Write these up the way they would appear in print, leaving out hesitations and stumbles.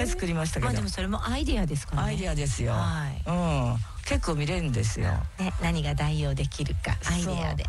回作りましたけど、 でもそれもアイデアですからね。 アイデアですよ、結構見れるんですよ、 何が代用できるかアイデアで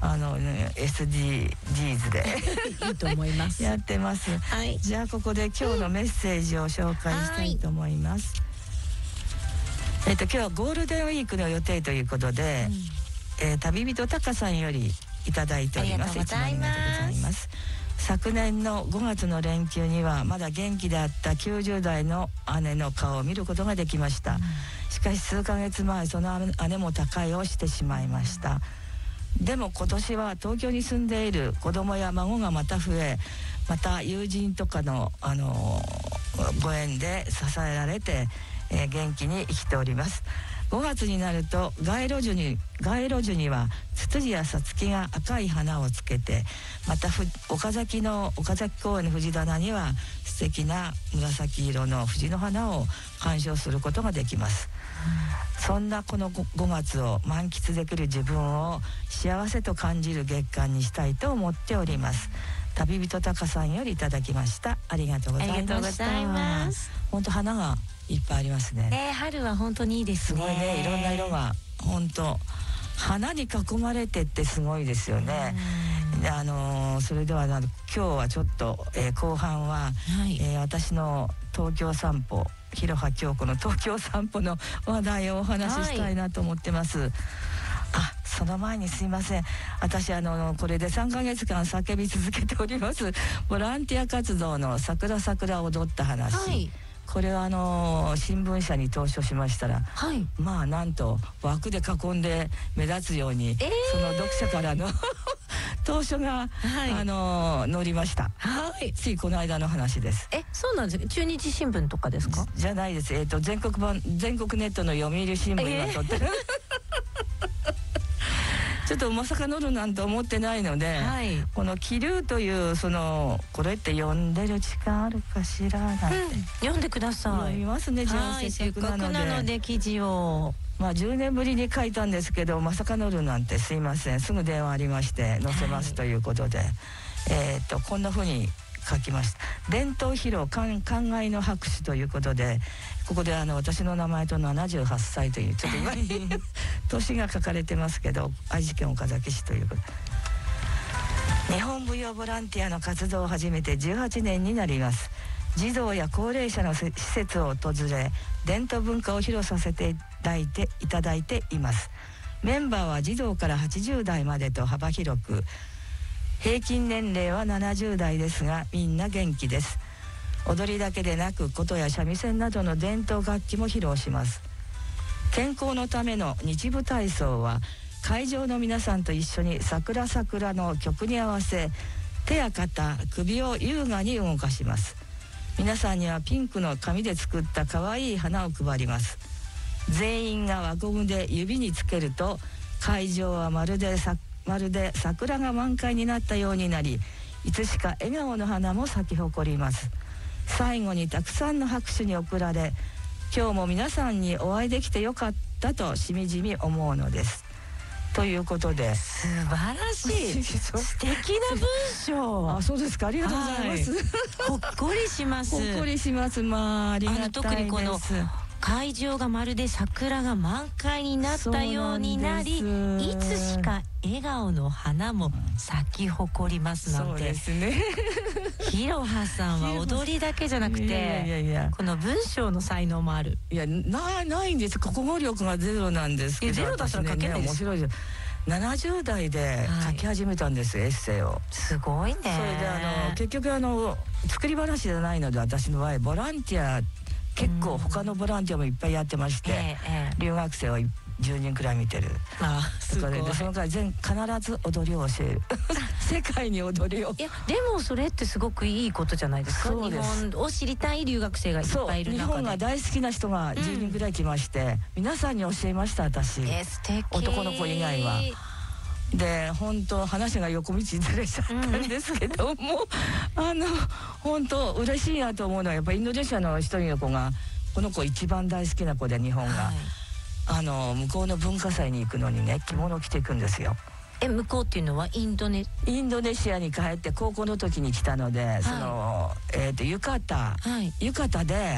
SDGs でいいと思いますやってます、じゃあここで今日のメッセージを紹介したいと思います。今日はゴールデンウィークの予定ということで、旅人タカさんよりいただいております。 ありがとうございます。 昨年の5月の連休にはまだ元気であった90代の姉の顔を見ることができました、しかし数ヶ月前その姉も他界をしてしまいました。でも今年は東京に住んでいる子供や孫がまた増え、また友人とかの、ご縁で支えられて、元気に生きております。5月になると街路樹にはツツジやサツキが赤い花をつけて、また岡崎公園の藤棚には素敵な紫色の藤の花を鑑賞することができます、そんなこの5月を満喫できる自分を幸せと感じる月間にしたいと思っております。旅人タカさんよりいただきました。ありがとうございました。 ありがとうございます。 本当花がいっぱいありますね。 春は本当にいいですね。 すごいね、いろんな色が本当花に囲まれてってすごいですよね。それでは今日はちょっと、後半は、私の東京散歩、広羽京子の東京散歩の話題をお話ししたいなと思ってます。その前にすいません、私これで3ヶ月間叫び続けておりますボランティア活動の桜踊った話、これは新聞社に投書しましたら、まあなんと枠で囲んで目立つように、その読者からの投書が、載りました。ついこの間の話です。 そうなんですか。中日新聞とかですか？ じゃないです。全国ネットの読売新聞が撮ってる、ちょっとまさか乗るなんて思ってないので、この気流というこれって読んでる時間あるかしらなんて、 読んでください。 読みますね、 せっかくなので記事を。 10年ぶりに書いたんですけど、まさか乗るなんてすいません、すぐ電話ありまして載せますということで、こんな風に書きました。伝統披露感慨の拍手ということで、ここで私の名前と78歳というちょっと今年が書かれてますけど、愛知県岡崎市ということで、日本舞踊ボランティアの活動を始めて18年になります。児童や高齢者の施設を訪れ、伝統文化を披露させていただいています。メンバーは児童から80代までと幅広く、平均年齢は70代ですが、みんな元気です。踊りだけでなく琴や三味線などの伝統楽器も披露します。健康のための日舞体操は会場の皆さんと一緒に桜の曲に合わせ、手や肩、首を優雅に動かします。皆さんにはピンクの紙で作った可愛い花を配ります。全員が輪ゴムで指につけると、会場はまるで桜が満開になったようになり、いつしか笑顔の花も咲き誇ります。最後にたくさんの拍手に送られ、今日も皆さんにお会いできてよかったとしみじみ思うのです。ということで、 素晴らしい素敵な文章。 そうですか、ありがとうございます、 ほっこりします。 ほっこりします。ありがたいです。 特にこの会場がまるで桜が満開になったようになり、いつしか笑顔の花も咲き誇りますなんて。 そうですね。 広羽さんは踊りだけじゃなくて、この文章の才能もある。 ないんです。国語力がゼロなんですけど。 ゼロだったら書けないです。 面白いです。70代で書き始めたんです、エッセイを。 すごいね。 それで結局作り話じゃないので、私の場合ボランティア結構他のボランティアもいっぱいやってまして、留学生を10人くらい見てる。 すごい。 でそのから必ず踊りを教える世界に踊りを。 でもそれってすごくいいことじゃないですか。日本を知りたい留学生がいっぱいいる中で、 日本が大好きな人が10人くらい来まして、皆さんに教えました。私、 素敵。 男の子以外は。で本当話が横道にずれちゃったんですけども本当嬉しいなと思うのは、やっぱりインドネシアの一人の子が、この子一番大好きな子で、日本が、向こうの文化祭に行くのにね、着物を着ていくんですよ。 向こうっていうのはインドネシアに帰って高校の時に来たので、浴衣で